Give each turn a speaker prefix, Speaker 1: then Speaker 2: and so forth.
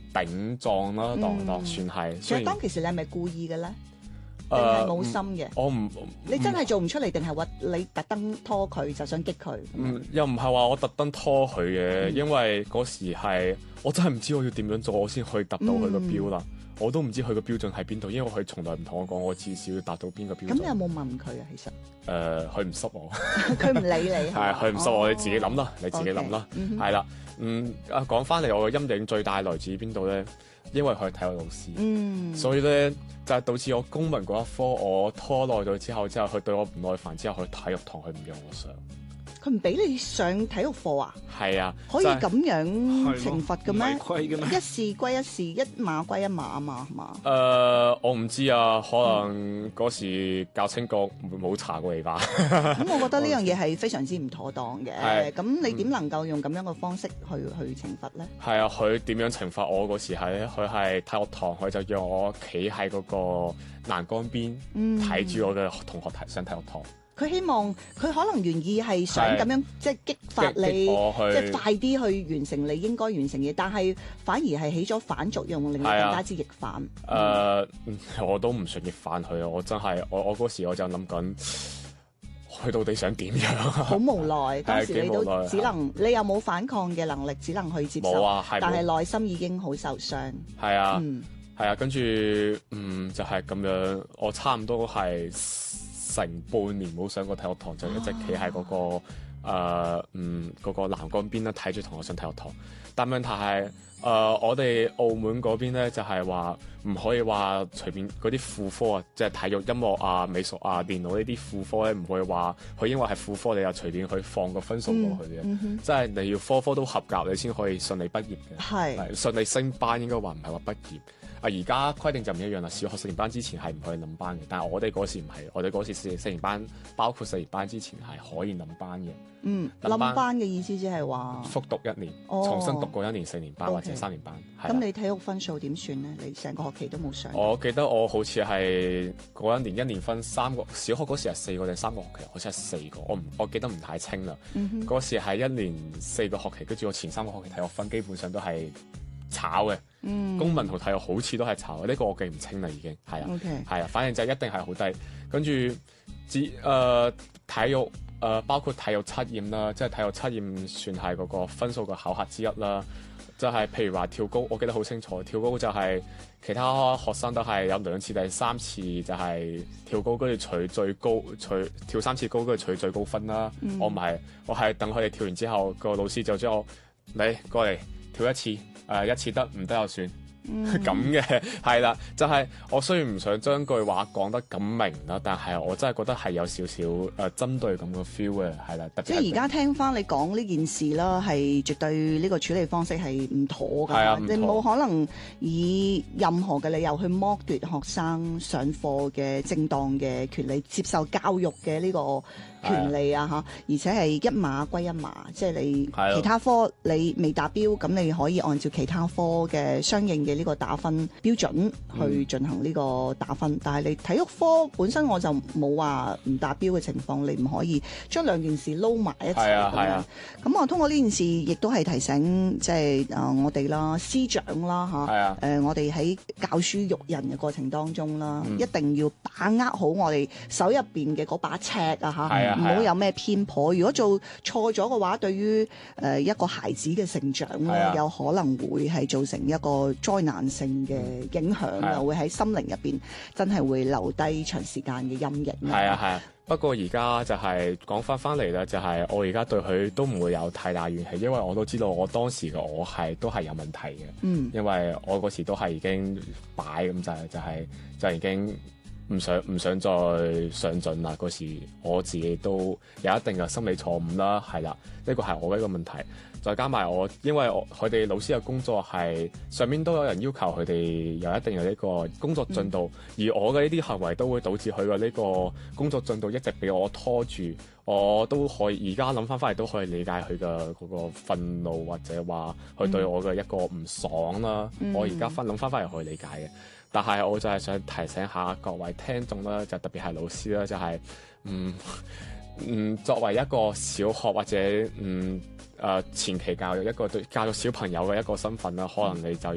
Speaker 1: 頂撞啦，當算係。
Speaker 2: 其實當其時你係咪故意嘅咧？定係冇心嘅？
Speaker 1: 我唔，
Speaker 2: 你真係做唔出嚟，定係話你特登拖佢就想激佢？
Speaker 1: 又唔係話我特登拖佢嘅，因為嗰時係我真係唔知我要點樣做，我先可以達到佢個標啦。我都唔知佢個標準喺邊度，因為佢從來唔同我講，我至少要達到邊個標準。
Speaker 2: 咁你有冇問佢啊？其實
Speaker 1: 佢唔濕我，
Speaker 2: 佢唔理你
Speaker 1: 係佢唔濕我，你自己諗啦，你自己諗啦，係啦。講翻嚟，我嘅陰影最大來自邊度咧？因為佢係體育老師，所以咧就係導致我公民嗰一科我拖耐咗之後，佢對我唔耐煩之後，去體育堂佢唔讓我上。
Speaker 2: 佢唔俾你上體育課啊？
Speaker 1: 係啊，
Speaker 2: 可以咁樣懲罰嘅咩？
Speaker 3: 違規嘅咩？
Speaker 2: 一試歸一試，一碼歸一碼啊嘛，係嘛？
Speaker 1: 我唔知啊，可能嗰時教青局冇查過你吧。
Speaker 2: 咁我覺得呢樣嘢係非常之唔妥當嘅。咁你點能夠用咁樣嘅方式去懲罰咧？
Speaker 1: 係啊，佢點樣懲罰我嗰時係咧？佢係體育堂，佢就讓我企喺嗰個欄杆邊睇住我嘅同學上體育堂。
Speaker 2: 佢希望佢可能原意係想咁樣即係激發你，即係快啲去完成你應該完成嘅，但係反而係起咗反作用，令你更加之逆反。
Speaker 1: 我都唔想逆反佢啊！我真係我嗰時我就諗緊，佢到底想點樣？
Speaker 2: 好無奈，當時你都只能，你又冇反抗嘅能力，只能去接受。但係內心已經好受傷。
Speaker 1: 係啊，係啊，跟住就係咁樣，我差唔多係成半年冇上過體育堂，就一直企喺嗰個欄杆邊啦，睇住同學上體育堂。但問題係我哋澳門嗰邊咧，就係話唔可以話隨便嗰啲副科啊，即係體育、音樂啊、美術啊、電腦呢啲副科咧，唔會話佢因為係副科，你又隨便去放個分數過去嘅。即係你要科科都合格，你先可以順利畢業嘅。係順利升班，應該話唔係話畢業。而家規定就唔一樣啦。小學4年班之前係唔可以冧班嘅，但係我哋嗰時唔係，我哋嗰時4年班，包括4年班之前係可以冧班嘅。
Speaker 2: 冧班嘅意思即係話
Speaker 1: 復讀1年，重新讀過1年4年班或者3年班。
Speaker 2: 咁你體育分數點算咧？你成個學期都冇上。
Speaker 1: 我記得我好似係嗰1年分3個，小學嗰時係4個定3個學期，好似係4個，我記得唔太清啦。嗰時係1年4個學期，跟住我前3個學期體育分基本上都係炒嘅。公民同體育好似都係炒嘅，呢個我記唔清啦，已經係啊，係啊，反正就一定係好低。跟住體育包括體育測驗啦，即係體育測驗算係嗰個分數嘅考核之一啦。就係譬如話跳高，我記得好清楚，跳高就係其他學生都係有2次、第3次就係跳高，跟住取最高，跳3次高，跟住取最高分啦。我唔係，我係等佢哋跳完之後，個老師就將我你過嚟跳一次。1次得，唔得就算咁嘅，係啦，就係我雖然唔想將句話講得咁明啦，但係我真係覺得係有少少針對咁嘅 feel 嘅，係啦。特別即
Speaker 2: 係而家聽翻你講呢件事啦，係絕對呢個處理方式係唔妥㗎，你冇可能以任何嘅理由去剝奪學生上課嘅正當嘅權利，接受教育嘅呢個權利啊嚇，而且係一碼歸一碼，即係你其他科你未達標，咁你可以按照其他科嘅相應嘅呢個打分標準去進行呢個打分，但係你體育科本身我就冇話唔達標嘅情況，你唔可以將兩件事撈埋一齊咁樣。咁我通過呢件事，亦都係提醒即係我哋啦，師長啦嚇，我哋喺教書育人嘅過程當中啦，一定要把握好我哋手入邊嘅嗰把尺啊嚇。唔好有咩偏頗，如果做錯咗嘅話，對於一個孩子嘅成長咧，有可能會係造成一個災難性嘅影響，又會喺心靈入邊真係會留低長時間嘅陰影。
Speaker 1: 係啊。不過而家就係講翻嚟咧，就係我而家對佢都唔會有太大怨氣，因為我都知道我當時嘅我都係有問題嘅。因為我嗰時都係已經擺咁就已經。唔想再上進啦！嗰時我自己都有一定嘅心理錯誤啦，係啦，呢個係我嘅一個問題。再加埋因為佢哋老師嘅工作係上面都有人要求佢哋有一定嘅呢個工作進度，而我嘅呢啲行為都會導致佢嘅呢個工作進度一直俾我拖住。我都可以而家諗翻嚟都可以理解佢嘅嗰個憤怒，或者話佢對我嘅一個唔爽啦。我而家諗翻嚟可以理解嘅。但係我就係想提醒下各位聽眾啦，就特別係老師啦，就係作為一個小學或者前期教育一個對教育小朋友嘅一個身份啦，可能你就